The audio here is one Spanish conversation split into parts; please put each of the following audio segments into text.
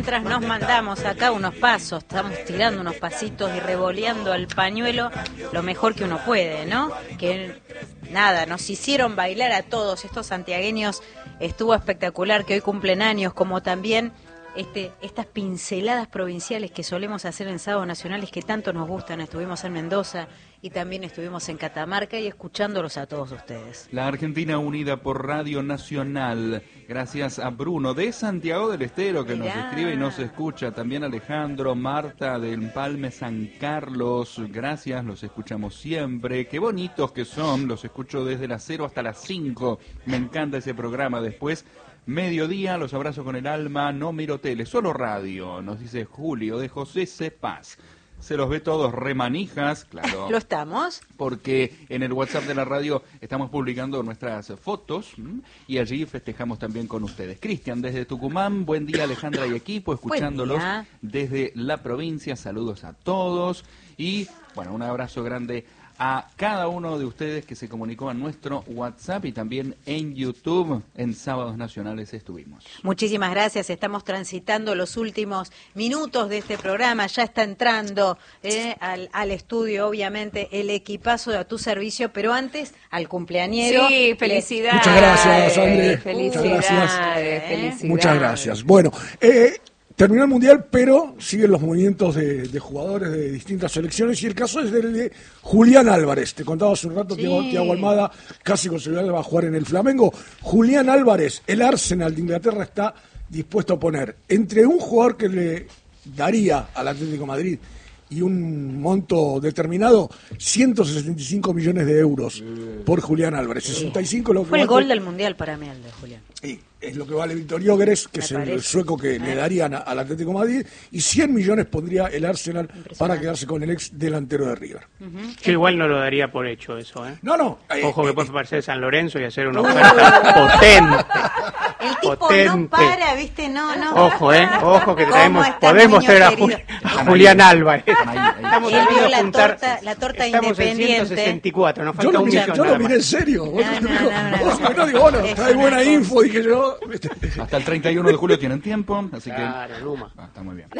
mientras nos mandamos acá unos pasos, estamos tirando unos pasitos y revoleando al pañuelo lo mejor que uno puede, ¿no? Que nada, nos hicieron bailar a todos estos santiagueños, estuvo espectacular, que hoy cumplen años, como también estas pinceladas provinciales que solemos hacer en sábados nacionales que tanto nos gustan. Estuvimos en Mendoza y también estuvimos en Catamarca y escuchándolos a todos ustedes. La Argentina unida por Radio Nacional, gracias a Bruno de Santiago del Estero que nos escribe y nos escucha, también Alejandro, Marta del Empalme San Carlos, gracias, los escuchamos siempre, qué bonitos que son, los escucho desde las 0 hasta las 5, me encanta ese programa. Después mediodía, los abrazo con el alma, no miro tele, solo radio, nos dice Julio de José C. Paz. Se los ve todos remanijas, claro. ¿Lo estamos? Porque en el WhatsApp de la radio estamos publicando nuestras fotos y allí festejamos también con ustedes. Cristian, desde Tucumán, buen día Alejandra y equipo, escuchándolos desde la provincia, saludos a todos y bueno, un abrazo grande a cada uno de ustedes que se comunicó a nuestro WhatsApp y también en YouTube, en Sábados Nacionales estuvimos. Muchísimas gracias, estamos transitando los últimos minutos de este programa, ya está entrando al estudio, obviamente, el equipazo a tu servicio, pero antes, al cumpleañero. Sí, felicidades. Muchas gracias, André. Felicidades. Muchas gracias. Bueno, terminó el Mundial, pero siguen los movimientos de jugadores de distintas selecciones y el caso es del de Julián Álvarez. Te contaba hace un rato que Thiago Almada casi con seguridad va a jugar en el Flamengo. Julián Álvarez, el Arsenal de Inglaterra está dispuesto a poner entre un jugador que le daría al Atlético de Madrid y un monto determinado, 165 millones de euros por Julián Álvarez. 65 lo que fue el gol del Mundial para mí, el de Julián. Y es lo que vale Víctor Gyökeres, que es el sueco que le darían al Atlético de Madrid, y 100 millones pondría el Arsenal para quedarse con el ex delantero de River. Yo igual no lo daría por hecho eso, ¿eh? No. Ojo que puede parecer San Lorenzo y hacer una oferta potente. El tipo no para, ¿viste? No. Ojo, Ojo que podemos traer a Julián Álvarez. Estamos Él vio la juntar, torta estamos independiente. En 164, nos falta un millón. Yo lo miré en serio. No, digo, bueno, trae buena info, dije yo. Hasta el 31 de julio tienen tiempo, así que Luma. Está muy bien.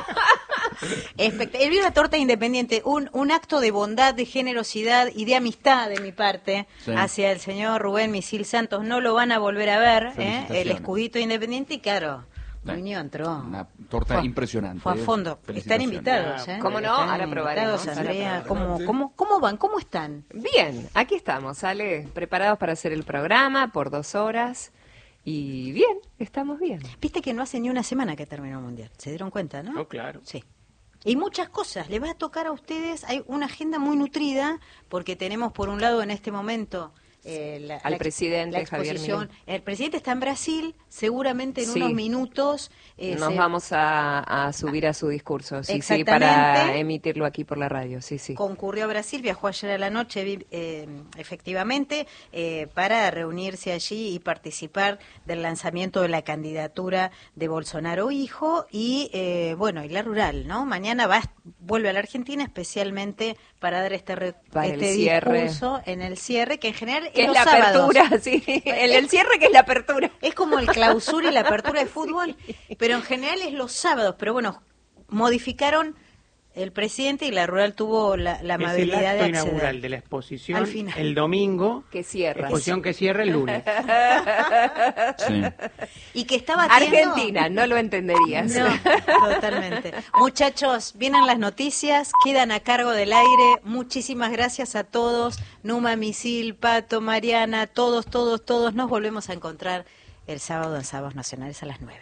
Él vio la torta independiente, un acto de bondad, de generosidad y de amistad de mi parte hacia el señor Rubén Misil Santos. No lo van a volver a ver, el escudito independiente, y claro, Muñoz entró. Una torta impresionante. Fue a fondo. Están invitados, ¿Cómo no? Ahora probaremos. Andrea, ¿cómo van? ¿Cómo están? Bien, aquí estamos, Ale, preparados para hacer el programa por 2 horas. Y bien, estamos bien. Viste que no hace ni una semana que terminó el Mundial. ¿Se dieron cuenta, no? No, claro. Sí. Y muchas cosas. Les va a tocar a ustedes. Hay una agenda muy nutrida porque tenemos por un lado en este momento al presidente Javier Milei. El presidente está en Brasil, seguramente en unos minutos nos vamos a subir a su discurso, para emitirlo aquí por la radio, concurrió a Brasil, viajó ayer a la noche efectivamente para reunirse allí y participar del lanzamiento de la candidatura de Bolsonaro hijo y y la rural, ¿no? Mañana vuelve a la Argentina especialmente para dar este discurso en el cierre, que en general que es la apertura, el cierre que es la apertura. Es como el clausura y la apertura de fútbol, pero en general es los sábados, pero bueno, modificaron el presidente y la rural tuvo la amabilidad de acceder. Es el acto inaugural de la exposición el domingo, que cierra. Exposición que cierra el lunes. Y que estaba Argentina, no lo entenderías. No, totalmente. Muchachos, vienen las noticias, quedan a cargo del aire. Muchísimas gracias a todos. Numa, Misil, Pato, Mariana, todos. Nos volvemos a encontrar el sábado en Sábados Nacionales a las 9.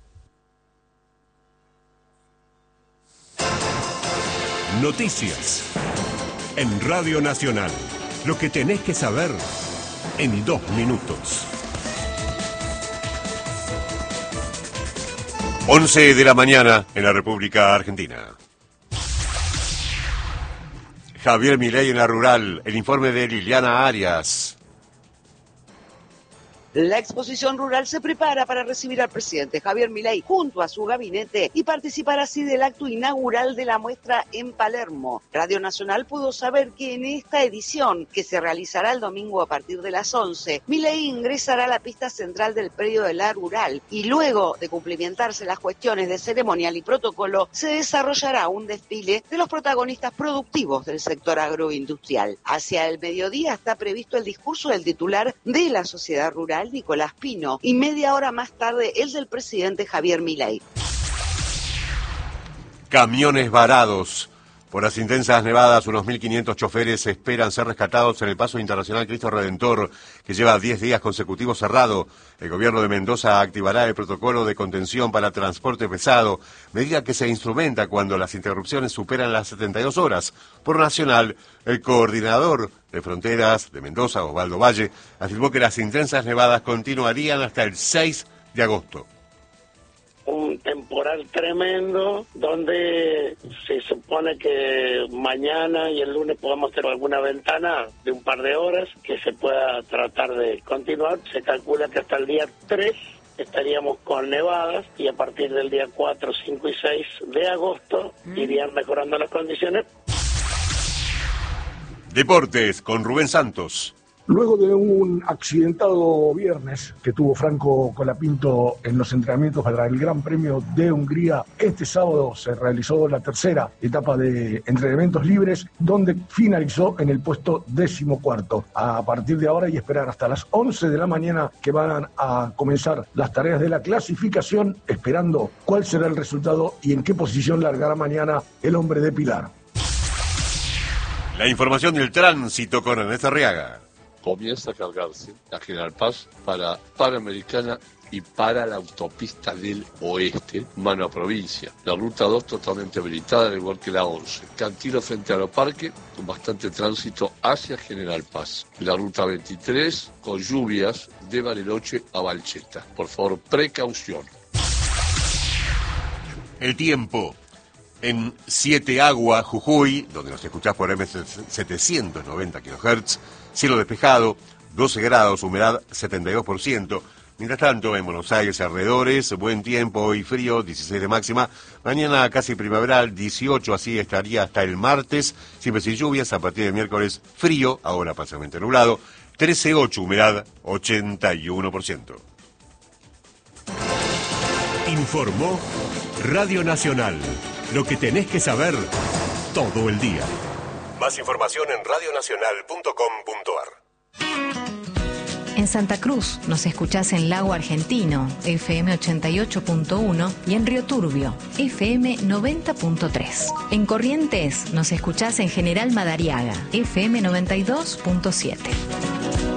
Noticias en Radio Nacional. Lo que tenés que saber en 2 minutos. 11 de la mañana en la República Argentina. Javier Milei en la rural. El informe de Liliana Arias. La exposición rural se prepara para recibir al presidente Javier Milei junto a su gabinete y participar así del acto inaugural de la muestra en Palermo. Radio Nacional pudo saber que en esta edición, que se realizará el domingo a partir de las 11, Milei ingresará a la pista central del predio de la rural y luego de cumplimentarse las cuestiones de ceremonial y protocolo, se desarrollará un desfile de los protagonistas productivos del sector agroindustrial. Hacia el mediodía está previsto el discurso del titular de la sociedad rural, Nicolás Pino, y media hora más tarde el del presidente Javier Milei. Camiones varados. Por las intensas nevadas, unos 1.500 choferes esperan ser rescatados en el Paso Internacional Cristo Redentor, que lleva 10 días consecutivos cerrado. El gobierno de Mendoza activará el protocolo de contención para transporte pesado, medida que se instrumenta cuando las interrupciones superan las 72 horas. Por Nacional, el coordinador de fronteras de Mendoza, Osvaldo Valle, afirmó que las intensas nevadas continuarían hasta el 6 de agosto. Un temporal tremendo donde se supone que mañana y el lunes podamos tener alguna ventana de un par de horas que se pueda tratar de continuar. Se calcula que hasta el día 3 estaríamos con nevadas y a partir del día 4, 5 y 6 de agosto irían mejorando las condiciones. Deportes con Rubén Santos. Luego de un accidentado viernes que tuvo Franco Colapinto en los entrenamientos para el Gran Premio de Hungría, este sábado se realizó la tercera etapa de entrenamientos libres, donde finalizó en el puesto 14º. A partir de ahora y esperar hasta las 11 de la mañana que van a comenzar las tareas de la clasificación, esperando cuál será el resultado y en qué posición largará mañana el hombre de Pilar. La información del tránsito con Ernesto Arriaga. Comienza a cargarse la General Paz para Panamericana y para la autopista del oeste, mano a provincia. La ruta 2 totalmente habilitada, al igual que la 11. Cantilo frente a Aeroparque, con bastante tránsito hacia General Paz. La ruta 23, con lluvias de Bariloche a Balcheta. Por favor, precaución. El tiempo. En 7 Agua, Jujuy, donde nos escuchás por M790 kHz, cielo despejado, 12 grados, humedad 72%. Mientras tanto, en Buenos Aires alrededores, buen tiempo y frío, 16 de máxima. Mañana casi primaveral, 18, así estaría hasta el martes, siempre sin lluvias. A partir de miércoles, frío, ahora parcialmente nublado, 13,8, humedad 81%. Informó Radio Nacional. Lo que tenés que saber todo el día. Más información en radionacional.com.ar. En Santa Cruz nos escuchás en Lago Argentino, FM 88.1 y en Río Turbio, FM 90.3. En Corrientes nos escuchás en General Madariaga, FM 92.7.